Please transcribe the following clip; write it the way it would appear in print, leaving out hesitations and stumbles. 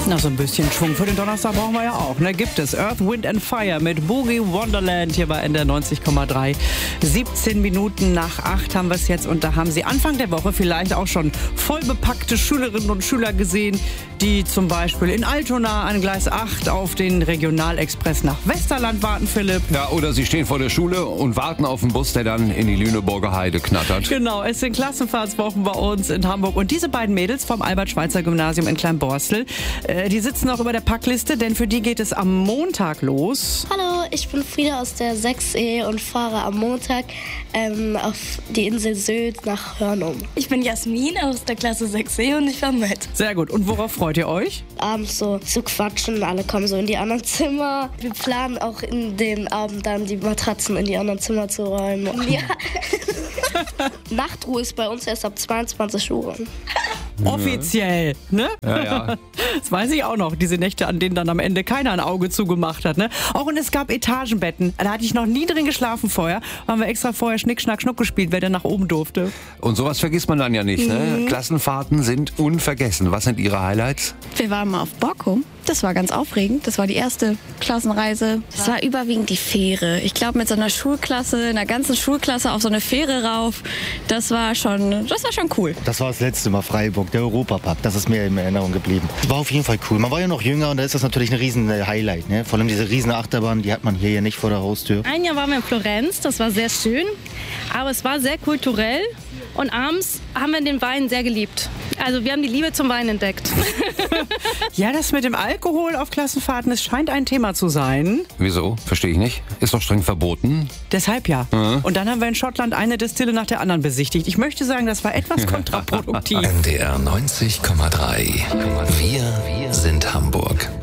Na, so ein bisschen Schwung für den Donnerstag brauchen wir ja auch. Ne? Gibt es Earth, Wind and Fire mit Boogie Wonderland hier bei NDR 90,3. 17 Minuten nach 8 haben wir es jetzt und da haben Sie Anfang der Woche vielleicht auch schon vollbepackte Schülerinnen und Schüler gesehen, die zum Beispiel in Altona an Gleis 8 auf den Regionalexpress nach Westerland warten, Philipp. Ja, oder Sie stehen vor der Schule und warten auf den Bus, der dann in die Lüneburger Heide knattert. Genau, es sind Klassenfahrtswochen bei uns in Hamburg und diese beiden Mädels vom Albert-Schweitzer-Gymnasium in Kleinborstel, die sitzen auch über der Packliste, denn für die geht es am Montag los. Hallo, ich bin Frieda aus der 6E und fahre am Montag auf die Insel Sylt nach Hörnum. Ich bin Jasmin aus der Klasse 6E und ich fahre mit. Sehr gut. Und worauf freut ihr euch? Abends so zu quatschen, alle kommen so in die anderen Zimmer. Wir planen auch in den Abend dann die Matratzen in die anderen Zimmer zu räumen. Ja. Nachtruhe ist bei uns erst ab 22 Uhr. Offiziell, ne? Ja. Das weiß ich auch noch, diese Nächte, an denen dann am Ende keiner ein Auge zugemacht hat, ne? Auch und es gab Etagenbetten. Da hatte ich noch nie drin geschlafen vorher. Haben wir extra vorher Schnick, Schnack, Schnuck gespielt, wer denn nach oben durfte. Und sowas vergisst man dann ja nicht, ne? Klassenfahrten sind unvergessen. Was sind Ihre Highlights? Wir waren mal auf Borkum. Das war ganz aufregend. Das war die erste Klassenreise. Es war überwiegend die Fähre. Ich glaube, mit so einer Schulklasse, einer ganzen Schulklasse auf so eine Fähre rauf, das war schon cool. Das war das letzte Mal Freiburg, der Europapark. Das ist mir in Erinnerung geblieben. War auf jeden Fall cool. Man war ja noch jünger und da ist das natürlich ein riesen Highlight, ne? Vor allem diese riesen Achterbahn, die hat man hier ja nicht vor der Haustür. Ein Jahr waren wir in Florenz, das war sehr schön, aber es war sehr kulturell und abends haben wir den Wein sehr geliebt. Also wir haben die Liebe zum Wein entdeckt. Ja, das mit dem Alkohol auf Klassenfahrten, es scheint ein Thema zu sein. Wieso? Verstehe ich nicht. Ist doch streng verboten. Deshalb ja. Und dann haben wir in Schottland eine Destille nach der anderen besichtigt. Ich möchte sagen, das war etwas kontraproduktiv. NDR 90,3. Wir sind Hamburg.